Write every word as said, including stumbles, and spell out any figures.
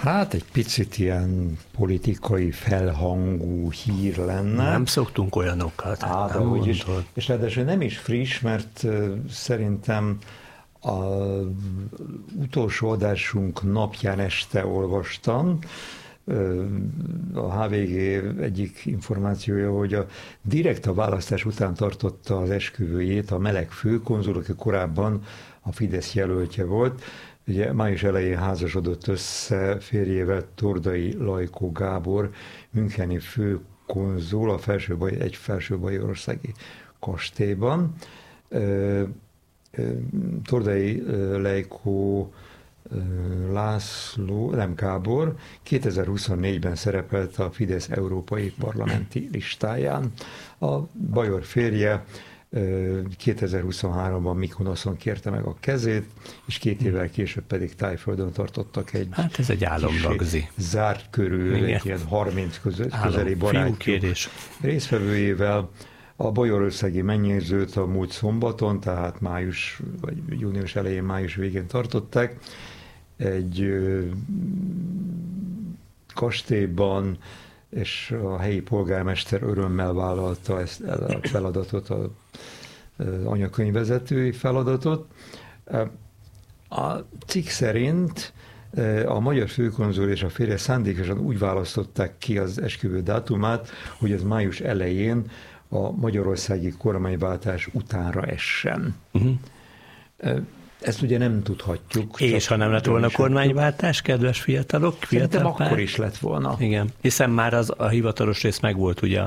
Hát egy picit ilyen politikai felhangú hír lenne. Nem szoktunk olyanokat. Hát, nem úgy is, és ráadásul nem is friss, mert uh, szerintem az utolsó adásunk napján este olvastam, uh, a há vé gé egyik információja, hogy a direkt a választás után tartotta az esküvőjét a meleg főkonzul, aki korábban a Fidesz jelöltje volt. Ugye május elején házasodott össze férjével, Tordai Lajkó Gábor, müncheni főkonzul a felső, egy felső bajorországi kastélyban. Tordai Lajkó László, nem Gábor, kétezer-huszonnégyben szerepelt a Fidesz európai parlamenti listáján. A bajor férje kétezer-huszonháromban Mykonoszon kérte meg a kezét, és két évvel később pedig Tájföldön tartottak egy... Hát ez egy álomragzi. Zárt körül, igen. Egy ilyen harminc közeli barátjuk résztvevőjével. A bajorországi mennyezőt a múlt szombaton, tehát május, vagy június elején, május végén tartották. Egy kastélyban, és a helyi polgármester örömmel vállalta ezt a feladatot, az anyakönyvvezetői feladatot. A cikk szerint a magyar főkonzul és a férje szándékosan úgy választották ki az esküvő dátumát, hogy ez május elején a magyarországi kormányváltás utánra essen. Uh-huh. Ezt ugye nem tudhatjuk. És ha nem lett volna kormányváltás, kedves fiatalok? Szerintem akkor is lett volna. Igen, hiszen már az a hivatalos rész megvolt ugye